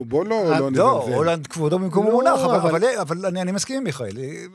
בוא לא נזלזל. הולנד כבודו במקום מונח, אבל אני מסכים עם מיכאל.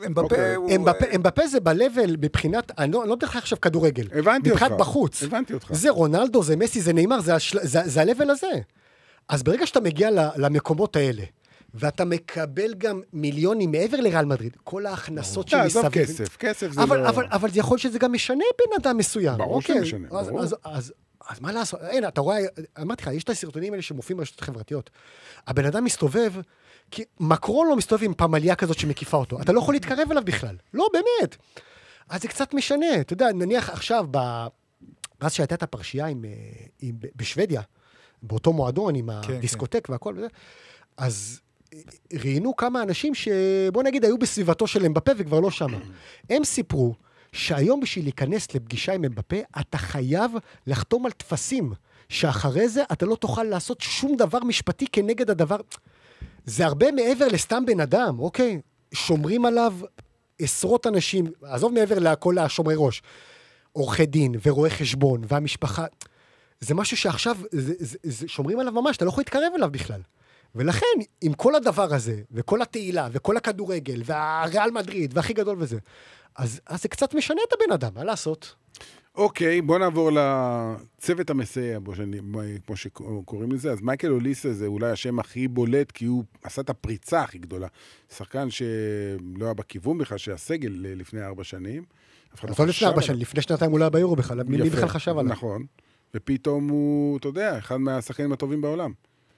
אמבפה זה בלבל מבחינת, אני לא יודע לך עכשיו כדורגל. הבנתי אותך. מבחינת בחוץ. הבנתי אותך. זה רונלדו, זה מסי, זה ניימר, זה הלבל הזה. אז ברגע שאתה מגיע למקומות האלה, ואתה מקבל גם מיליונים מעבר לריאל מדריד, כל ההכנסות שמסביב. כסף זה לא... אבל זה יכול שזה גם משנה בן אדם מסוים. ברור שמשנה, ברור. אז מה לעשות? הנה, אתה רואה, אמרתי לך, יש את הסרטונים האלה שמופיעים ברשתות חברתיות. הבן אדם מסתובב, כי מקרון לא מסתובב עם פמליה כזאת שמקיפה אותו. אתה לא יכול להתקרב אליו בכלל. לא, באמת. אז זה קצת משנה. אתה יודע, נניח עכשיו, אז שהייתה את הפרשייה בשוודיה, באותו מועדון עם הדיסקוטק והכל, אז ראינו כמה אנשים שבוא נגיד היו בסביבתו של אמבפה וכבר לא שמה. הם סיפרו שהיום בשביל להיכנס לפגישה עם אמבפה, אתה חייב לחתום על תפסים, שאחרי זה אתה לא תוכל לעשות שום דבר משפטי כנגד הדבר. זה הרבה מעבר לסתם בן אדם, אוקיי? שומרים עליו עשרות אנשים, עזוב מעבר לכל השומרי ראש, עורכי דין ורואי חשבון והמשפחה, זה משהו שעכשיו, זה שומרים עליו ממש, אתה לא יכול להתקרב אליו בכלל. ולכן, עם כל הדבר הזה, וכל התהילה, וכל הכדורגל, והריאל מדריד, והכי גדול וזה, אז זה קצת משנה את הבן אדם, מה לעשות? אוקיי, בוא נעבור לצוות המסייע, כמו שקוראים לזה. אז מייקל אוליסה זה אולי השם הכי בולט, כי הוא עשה את הפריצה הכי גדולה. שחקן שלא היה בכיוון בכלל, שהסגל לפני 4 שנים. אז לא לפני 4 שנים, לפני שנתיים הוא לא היה ביורו בכלל, מי בכלל חשב עליו? נכון, ופתאום הוא, אתה יודע, אחד מהשחקנים הטובים בעולם.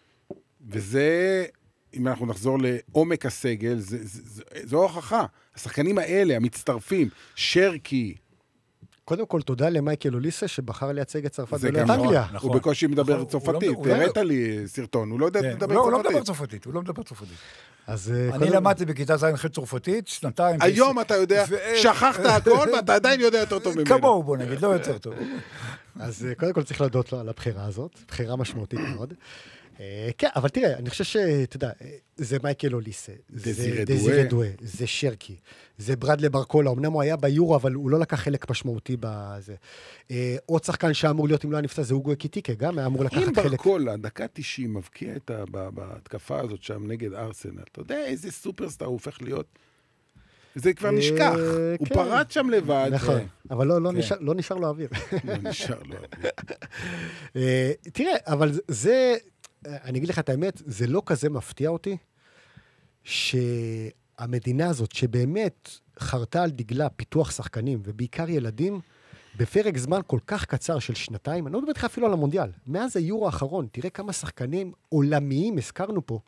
וזה, אם אנחנו נחזור לעומק הסגל, זו הוכחה. השחקנים האלה, המצטרפים, שרקי. קודם כל, תודה למייקל אוליסה, שבחר לייצג את צרפת ולא את אנגליה. הוא בקושי מדבר צרפתית. תראית לי סרטון, הוא לא יודע לדבר צרפתית. הוא לא מדבר צרפתית. אני למדתי בכיתה ז' ח' צרפתית, 2 היום אתה יודע, שכחת הכל, ואתה עדיין יודע יותר טוב ממנו. כמוהו, בוא נגיד, לא יותר טוב. אז קודם כל צריך להודות לו על הבחירה הזאת, בחירה משמעותית מאוד. כן, אבל תראה, אני חושב שאתה יודע, זה מייקל אוליסה, זה דזירה דואה, זה שרקי, זה ברדלי ברקולה, אמנם הוא היה ביורו, אבל הוא לא לקח חלק משמעותי בזה. עוד שחקן שאמור להיות, אם לא היה נפצע, זה אוגו אקיטיקה, גם היה אמור לקחת חלק. אם ברקולה, דקה 90, מבקיע בהתקפה הזאת שם נגד ארסנל, אתה יודע איזה סופרסטאר הוא הופך להיות? זה כבר נשכח, הוא פרט שם לבד. נכון, אבל לא נשאר לו אוויר. לא נשאר לו אוויר. תראה, אבל זה... אני אגיד לך את האמת, זה לא כזה מפתיע אותי, שהמדינה הזאת, שבאמת חרתה על דגלה פיתוח שחקנים, ובעיקר ילדים, בפרק זמן כל כך קצר של 2, אני לא מדבר איתך אפילו על המונדיאל, מאז היורו האחרון, תראה כמה שחקנים עולמיים הזכרנו פה,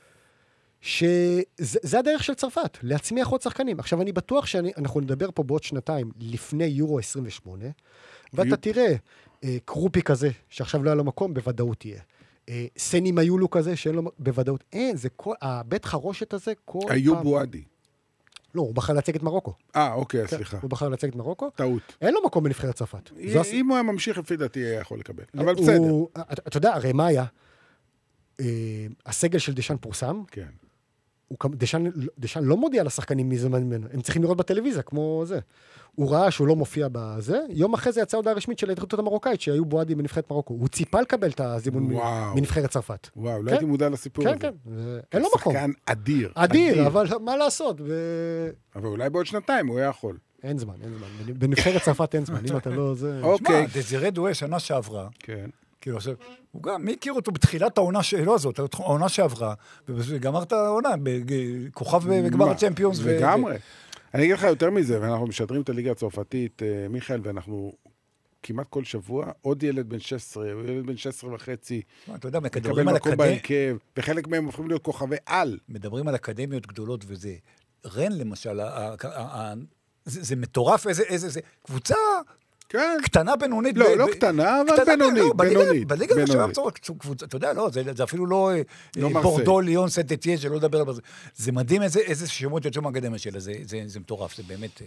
שזה הדרך של צרפת, להצמיח עוד שחקנים. עכשיו, אני בטוח שאנחנו נדבר פה בעוד 2, לפני יורו 28, ואתה תראה, קרופי כזה, שעכשיו לא היה לו מקום, בוודאות תהיה. סני מיולו כזה, שאין לו בוודאות. זה כל, הבית חרושת הזה, כל פעם... איוב בועדי. לא, הוא בחר להציג את מרוקו. אוקיי, סליחה. הוא בחר להציג את מרוקו. טעות. אין לו מקום בנבחרת צרפת. אם הוא היה ממשיך, לפי דעתי היה יכול לקבל. אבל בסדר. אתה יודע, הרי מה היה? הסגל של דשן פורסם. כן. דשן לא מודיע לשחקנים מזמן ממנו. הם צריכים לראות בטלוויזיה, כמו זה. הוא ראה שהוא לא מופיע בזה. יום אחרי זה יצאה הודעה רשמית של ההתאחדות המרוקאית, שהיו בועדי בנבחרת מרוקו. הוא ציפה לקבל את הזימון מנבחרת צרפת. וואו, לא הייתי מודע לסיפור הזה. כן, כן. אין לו מקום. שחקן אדיר. אדיר, אבל מה לעשות? אבל אולי בעוד 2 הוא היה יכול. אין זמן. בנבחרת צרפת אין זמן. אם אתה לא זה... אוקיי. דזירה דואה שנה שעברה. כן. כאילו עכשיו, הוא גם, מי הכיר אותו בתחילת העונה שלו הזאת, העונה שעברה, וגמר את העונה, כוכב בגמר הצ'מפיונס. לגמרי. אני אגיד לך יותר מזה, ואנחנו משדרים את הליגה הצרפתית, מיכאל, ואנחנו כמעט כל שבוע, עוד ילד בן 16, ילד בן 16 וחצי, אתה יודע, מקבל מקום בהרכב, וחלק מהם הופכים להיות כוכבי על. מדברים על אקדמיות גדולות וזה. רן למשל, זה מטורף, איזה קבוצה... קטנה בינונית. לא קטנה, אבל בינונית. בליגה הזאת, אתה יודע, זה אפילו לא בורדו, ליון, סנט-אתיין, שלא לדבר על זה. זה מדהים איזה שמות יוצאים מהאקדמיה שלה, זה מטורף, זה באמת...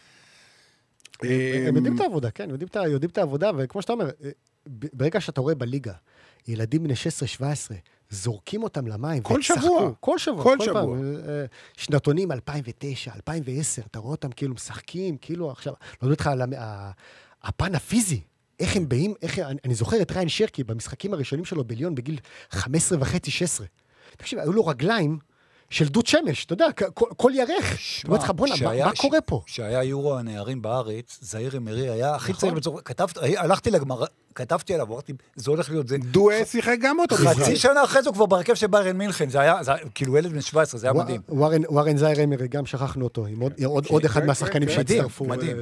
הם יודעים את העבודה, כן, יודעים את העבודה, וכמו שאתה אומר, ברגע שאתה רואה בליגה, ילדים בני 16-17, זורקים אותם למים. כל שבוע. כל שבוע. שנתונים 2009, 2010, אתה רואה אותם כאילו משחקים, כאילו עכשיו, לא יודע לך על הפן הפיזי, איך הם באים, אני זוכר את ריין שרקי במשחקים הראשונים שלו בליון בגיל 15.5-16. תקשיב, היו לו רגליים של דוד שמש, אתה יודע, כל ירך. אתה אומר לך, בוא'נה, מה קורה פה? כשהיה יורו הנערים בארץ, זהיר אמרי היה הכי צעיר בצורה, הלכתי לגמר, כתבתי עליו, אמרתי, זה הולך להיות זה. דואה שיחק גם אותו. חצי שנה אחרי זה הוא כבר ברכב של ביירן מינכן, זה היה, כאילו ילד בן 17, זה היה מדהים. וורן זהיר אמרי, גם שכחנו אותו, עם עוד אחד מהשחקנים שהצטרפו. מדהים.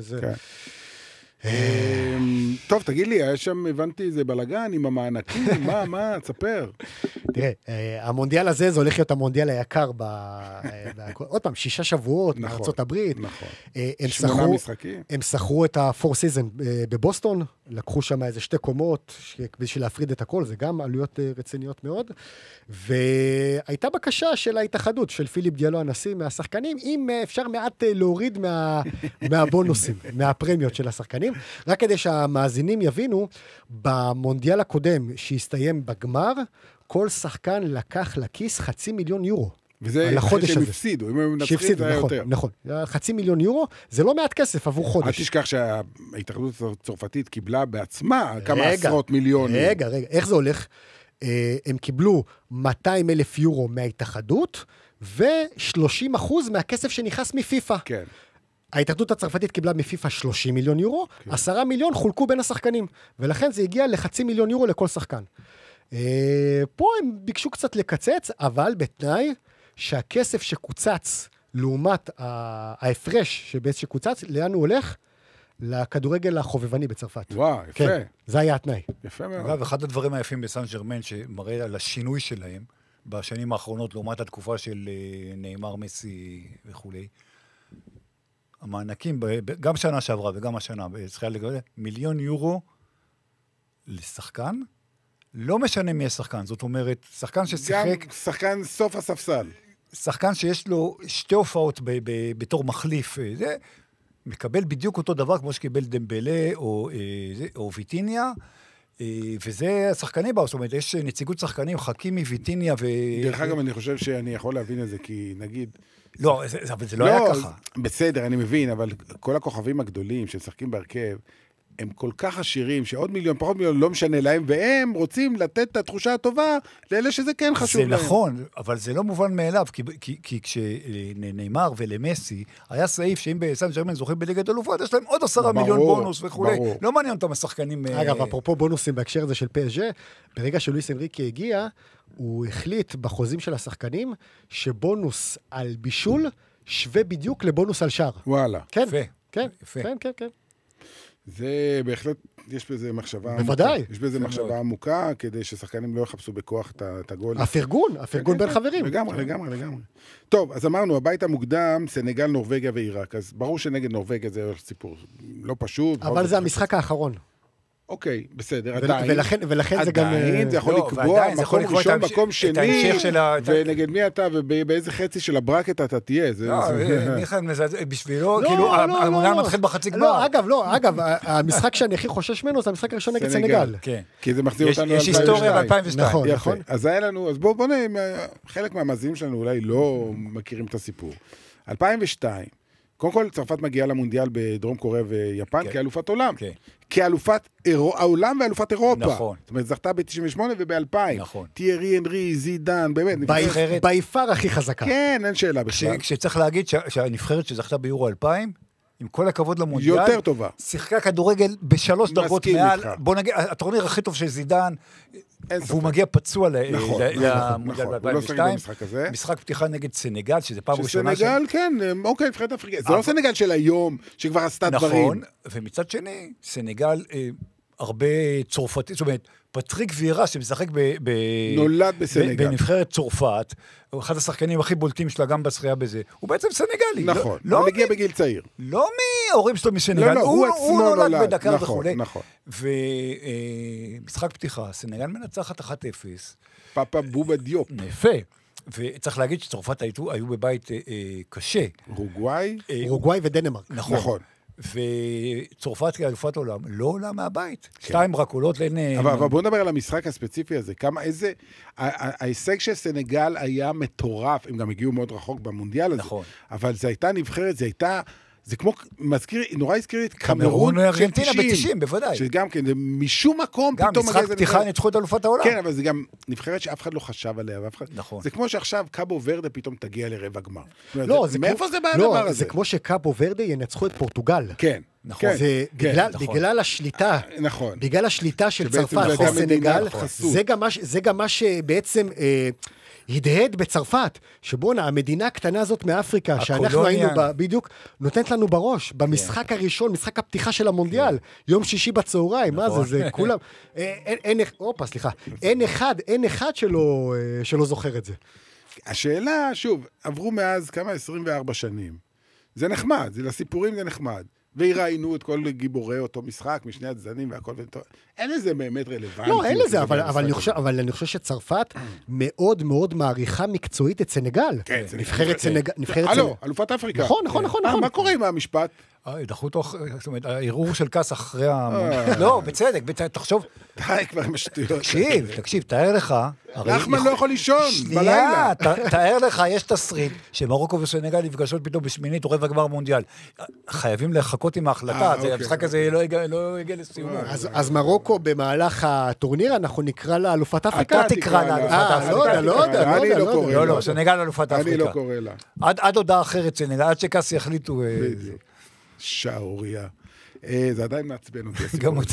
טוב, תגיד לי, היה שם, הבנתי, איזה בלגן עם המענקים, מה, תספר. תראה, המונדיאל הזה, זה הולך להיות המונדיאל היקר, עוד פעם, 6 שבועות, מארצות הברית. נכון. 8 משחקים. הם שכרו את ה-4 season בבוסטון, לקחו שם איזה 2 קומות, בשביל להפריד את הכל, זה גם עלויות רציניות מאוד, והייתה בקשה של ההתאחדות, של פיליפ דיאלו הנשיא, מהשחקנים, אם אפשר מעט להוריד מהבונוסים, מהפרמיות של השחקנים, רק כדי שהמאזינים יבינו, במונדיאל הקודם שהסתיים בגמר, כל שחקן לקח לכיס 500,000 יורו. וזה אחרי שהם הפסידו, אם הם מנצחים זה היה יותר. נכון, 500,000 יורו, זה לא מעט כסף עבור חודש. אל תשכח שההתאחדות הצרפתית קיבלה בעצמה כמה עשרות מיליונים. רגע, איך זה הולך? הם קיבלו 200,000 יורו מההתאחדות, ו30% מהכסף שנכנס מפיפה. כן. ההתאחדות הצרפתית קיבלה מפיפה 30 מיליון יורו, 10 מיליון חולקו בין השחקנים, ולכן זה הגיע ל500,000 יורו לכל שחקן. פה הם ביקשו קצת לקצץ, אבל בתנאי שהכסף שקוצץ לעומת ההפרש שבעצם שקוצץ, לאן הוא הולך? לכדורגל החובבני בצרפת. וואו, יפה. כן, זה היה התנאי. יפה מאוד. אגב, אחד הדברים היפים בסן ז'רמן, שמראה על השינוי שלהם, בשנים האחרונות, לעומת התקופה של ניימר, מסי וכו'. המענקים, גם שנה שעברה וגם השנה, מיליון יורו לשחקן, לא משנה מי השחקן, זאת אומרת, שחקן ששיחק... גם שחקן סוף הספסל. שחקן שיש לו 2 הופעות בתור מחליף, זה מקבל בדיוק אותו דבר כמו שקיבל דמבלה או ויטיניה, וזה השחקנים באו, זאת אומרת, יש נציגות שחקנים, חכימי, ויטיניה דרך אגב, אני חושב שאני יכול להבין את זה, כי נגיד... לא, אבל זה לא היה ככה. בסדר, אני מבין, אבל כל הכוכבים הגדולים ששחקים בהרכב, הם כל כך עשירים, שעוד מיליון, פחות מיליון, לא משנה להם, והם רוצים לתת את התחושה הטובה לאלה שזה כן חשוב להם. זה נכון, אבל זה לא מובן מאליו, כי כשניימר ולמסי, היה סעיף שאם בסן ז'רמן זוכים בליגת אלופות, יש להם עוד 10 מיליון בונוס וכו'. לא מעניין אותם השחקנים... אגב, אפרופו בונוסים בהקשר הזה של PSG, ברגע שלואיס אנריקי הגיע, הוא החליט בחוזים של השחקנים, שבונוס על בישול שווה בדיוק לבונוס על שער. וואלה. כן, כן, כן. זה בהחלט, יש בזה מחשבה עמוקה. בוודאי. יש בזה מחשבה עמוקה, כדי ששחקנים לא יחפשו בכוח את הגול. הפרגון בין חברים. לגמרי. טוב, אז אמרנו, הבית המוקדם, סנגל, נורווגיה ועיראק. אז ברור שנגד נורווגיה זה סיפור לא פשוט. אבל זה המשחק האחרון. אוקיי, בסדר, עדיין. ולכן זה גם... עדיין, זה יכול לקבוע מקום ראשון, מקום שני, ונגד מי אתה, ובאיזה חצי של הברקט אתה תהיה. לא, מיכאל, בשבילו, כאילו, המונדיאל מתחיל בחצי גמר. אגב, המשחק שאני הכי חושש ממנו, זה המשחק הראשון נגד סנגל. כי זה מחזיר אותנו יש היסטוריה ב-2002. נכון. אז היה לנו, אז בואו חלק מהמאזינים שלנו אולי לא מכירים את הסיפור. 2002, קודם כל, צרפת מגיעה למונדיאל בדרום קוריאה ויפן כאלופת עולם. כאלופת העולם ואלופת אירופה. נכון. זאת אומרת, זכתה ב-98 וב-2000. נכון. טיירי, אנרי, זידן, באמת. ביפר הכי חזקה. כן, אין שאלה בכלל. כשצריך להגיד שהנבחרת שזכתה ביורו 2000, עם כל הכבוד למונדיאל, יותר טובה. שיחקה כדורגל ב3 דרגות מעל, בוא נגיד, הטורניר הכי טוב של זידן, והוא מגיע פצוע למונדיאל ב-2002, משחק פתיחה נגד סנגל, שזה פעם ראשונה. סנגל, כן, אוקיי, נבחרת אפריקאית. זה לא סנגל של היום, שכבר עשתה דברים. נכון, ומצד שני, סנגל הרבה צרפתי, זאת אומרת, פטריק וירה שמשחק נולד בסנגל. בנבחרת צרפת, הוא אחד השחקנים הכי בולטים שלה גם בשחייה בזה, הוא בעצם סנגלי. נכון, הוא מגיע בגיל צעיר. לא מההורים שלו מסנגל, הוא נולד בדקר וכו'. נכון. ומשחק פתיחה, סנגל מנצחת 1-0. פאפה בובה דיופ. יפה. וצריך להגיד שצרפת היו בבית קשה. אורוגוואי ודנמרק. נכון. וצרפת כאלופת עולם לא עולה מהבית. 2 רק עולות אבל בואו נדבר על המשחק הספציפי הזה. ההישג של סנגל היה מטורף, הם גם הגיעו מאוד רחוק במונדיאל הזה. נכון. אבל זה הייתה נבחרת, זה זה כמו, נורא הזכיר לי את קמרון ארגנטינה ב-90, בוודאי. שגם כן, משום מקום גם פתאום... משחק פתיחה ניצחו את אלופת העולם. כן, אבל זה גם נבחרת שאף אחד לא חשב עליה, נכון. זה כמו שעכשיו קאבו ורדה פתאום תגיע לרבע גמר. לא, מאיפה זה בא הדבר הזה? זה כמו שקאבו ורדה ינצחו את פורטוגל. כן. נכון. זה בגלל השליטה, נכון. בגלל השליטה של צרפת בסנגל, זה גם מה שבעצם הדהד בצרפת, שבונה, המדינה הקטנה הזאת מאפריקה, שאנחנו היינו בדיוק, נותנת לנו בראש, במשחק הראשון, משחק הפתיחה של המונדיאל, יום שישי בצהריים, מה זה, זה כולם, אין אחד שלא זוכר את זה. השאלה, שוב, עברו מאז כמה 24 שנים, זה נחמד, לסיפורים זה נחמד. והראינו את כל גיבורי אותו משחק, משני הצדדים והכל, אין לזה באמת רלוונטי. לא, אין לזה, אבל אני חושב שצרפת מאוד מאוד מעריכה מקצועית את סנגל. כן, נבחרת סנגל. הלו, אלופת אפריקה. נכון. מה קורה עם המשפט? דחו אותו, זאת אומרת, הערעור של קאס אחרי לא, בצדק, תחשוב. די כבר עם השטויות. תקשיב, תאר לך. נחמן לא יכול לישון בלילה. תאר לך, יש תסריט שמרוקו וסנגל נפגשות פתאום בשמינית או רבע גמר מונדיאל. חייבים לחכות עם ההחלטה, המשחק הזה לא יגיע לסיום. אז מרוקו במהלך הטורניר, אנחנו נקרא לה אלופת אפריקה. אתה תקרא לה אלופת אפריקה. לא, סנגל אלופת אפריקה. אני לא קורא לה. עד הודעה אחרת סנגל, עד שקאס יחליטו. שעוריה. זה עדיין מעצבן אותי. גם אותי.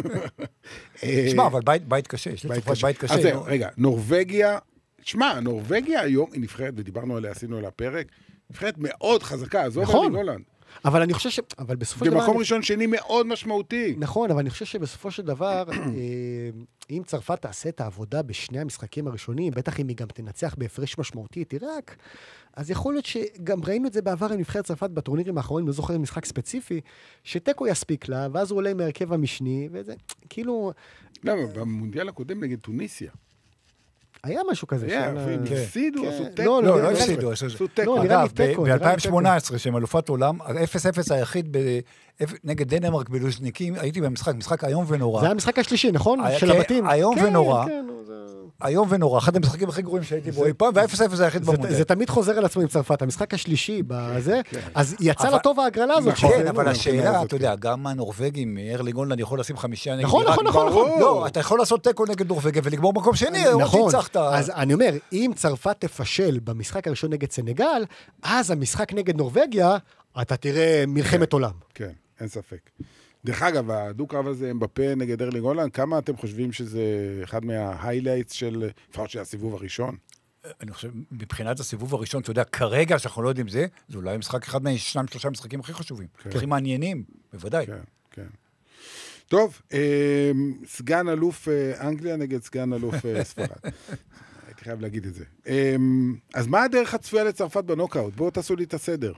תשמע, אבל בית קשה, יש לצרפת בית קשה. אז זהו, רגע, נורווגיה, תשמע, נורווגיה היום היא נבחרת, ודיברנו עליה, עשינו עליה פרק, נבחרת מאוד חזקה, עזוב ארלינג הולנד. אבל אני חושב אבל בסופו של דבר... במקום ראשון שני מאוד משמעותי. נכון, אבל אני חושב שבסופו של דבר, אם צרפת תעשה את העבודה בשני המשחקים הראשונים, בטח אם היא גם תנצח בהפרש משמעותי, תירק, אז יכול להיות שגם ראינו את זה בעבר עם נבחרת צרפת בטורנירים האחרונים, לא זוכר משחק ספציפי, שטקו יספיק לה, ואז הוא עולה מהרכב המשני, וזה כאילו... למה? במונדיאל הקודם נגד טוניסיה. היה משהו כזה. הם הפסידו, עשו טקו. לא הפסידו. אגב, ב-2018, שהם אלופת עולם, ה-0-0 היחיד נגד דנמרק בלוז'ניקים, הייתי במשחק איום ונורא. זה היה המשחק השלישי, נכון? של הבתים. איום ונורא. איום ונורא, אחד המשחקים הכי גרועים שהייתי בו אי פעם, וה-0-0 זה היחיד במונדיאל. זה תמיד חוזר על עצמו עם צרפת, המשחק השלישי בזה, אז יצא לטוב ההגרלה הזאת. כן, אבל השאלה, אתה יודע, גם הנורווגים, ארלינג הולנד יכול לשים 5 נגד נכון. לא, אתה יכול לעשות טקו נגד נורווגיה ולגמור מקום שני, נכון, אז אני אומר, אם צרפת תפשל במשחק הראשון נגד סנגל, אז המשחק נגד נורווגיה, אתה תראה מלחמת עולם. כן, אין ספק. דרך אגב, הדו-קרב הזה אמבפה נגד ארלינג הולנד, כמה אתם חושבים שזה אחד מההיילייטס של, לפחות של הסיבוב הראשון? אני חושב, מבחינת הסיבוב הראשון, אתה יודע, כרגע שאנחנו לא יודעים זה אולי משחק אחד מה-2-3 משחקים הכי חשובים, הכי מעניינים, בוודאי. כן. טוב, סגן אלוף אנגליה נגד סגן אלוף ספרד. הייתי חייב להגיד את זה. אז מה הדרך הצפויה לצרפת בנוקאוט? בואו תעשו לי את הסדר.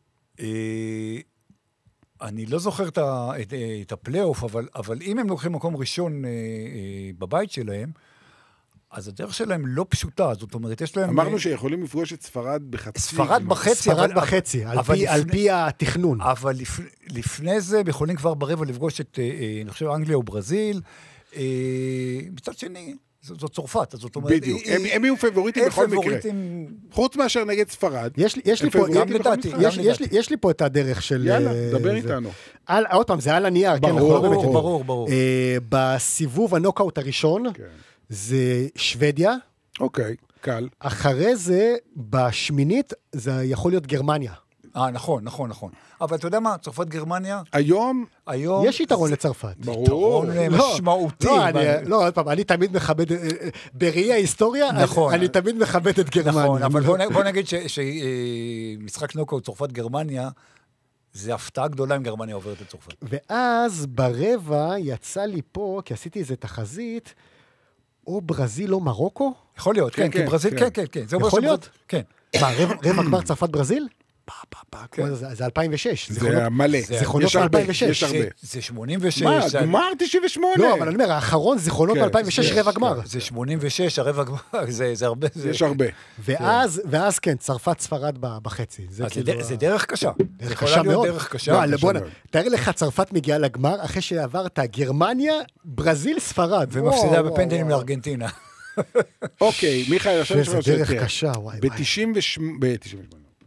אני לא זוכר את הפלייאוף, אבל אם הם לוקחים מקום ראשון בבית שלהם, אז הדרך שלהם לא פשוטה, זאת אומרת, יש להם... אמרנו שיכולים לפגוש את ספרד בחצי. ספרד בחצי, על פי התכנון. אבל לפני זה, יכולים כבר ברבע לפגוש את, אני חושב, אנגליה או ברזיל. מצד שני, זו צרפת, זאת אומרת... בדיוק, הם יהיו פבוריטים בכל מקרה. חוץ מאשר נגד ספרד. יש לי פה את הדרך של... יאללה, דבר איתנו. עוד פעם, זה על הנייר. ברור. בסיבוב הנוקאוט הראשון, זה שוודיה. אוקיי, קל. אחרי זה, בשמינית, זה יכול להיות גרמניה. נכון. אבל אתה יודע מה? צרפת גרמניה? היום יש יתרון לצרפת. ברור. יתרון משמעותי. לא, עוד פעם, אני תמיד מכבד, בראי ההיסטוריה, אני תמיד מכבד את גרמניה. נכון, אבל בוא נגיד שמשחק נוקאוט צרפת גרמניה, זה הפתעה גדולה אם גרמניה עוברת את צרפת. ואז ברבע יצא לי פה, כי עשיתי איזה תחזית, או ברזיל או מרוקו? יכול להיות, כן, ברזיל, כן. יכול להיות? כן. מה, רבע גמר צרפת ברזיל? זה 2006. זה מלא. זיכרונות מ-2006. יש הרבה. זה 86. מה, גמר 98. לא, אבל אני אומר, האחרון זיכרונות מ-2006 רבע גמר. זה 86, הרבע גמר, זה הרבה. יש הרבה. ואז כן, צרפת ספרד בחצי. זה דרך קשה. זה קשה מאוד. דרך קשה. תאר לך, צרפת מגיעה לגמר, אחרי שעברת גרמניה, ברזיל, ספרד. ומפסידה בפנדלים לארגנטינה. אוקיי, מיכאל, זה דרך קשה, וואי. ב-98.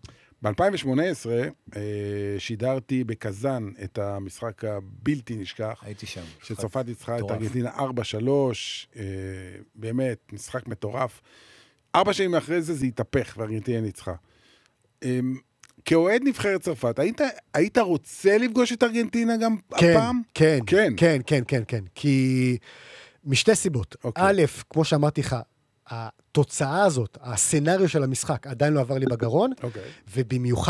ב-2018 שידרתי בקזן את המשחק הבלתי נשכח. הייתי שם. שצרפת ניצחה את ארגנטינה 4-3, באמת, משחק מטורף. 4 שנים אחרי זה התהפך, וארגנטינה ניצחה. כאוהד נבחרת צרפת, היית רוצה לפגוש את ארגנטינה גם הפעם? כן. כי משתי סיבות. א', כמו שאמרתי לך, התוצאה הזאת, הסצנריו של המשחק, עדיין לא עבר לי בגרון, ובמיוחד